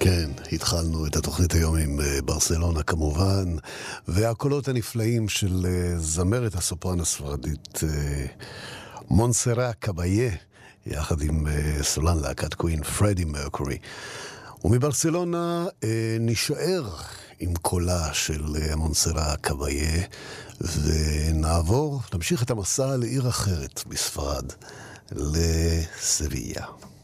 כן, התחלנו את התוכנית היום עם ברסלונה כמובן, והקולות הנפלאים של זמרת הסופרן הספרדית מונסרה קבאיה, יחד עם סולן להקת קווין פרדי מרקורי. ומברסלונה נשאר עם קולה של מונסרה קבאיה, ונעבור, נמשיך את המסע לעיר אחרת בספרד, לסביה.